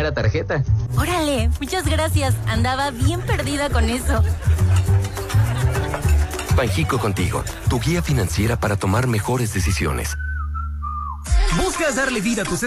primera tarjeta. Órale, muchas gracias. Andaba bien perdida con eso. Banjico Contigo, tu guía financiera para tomar mejores decisiones. ¿Buscas darle vida a tus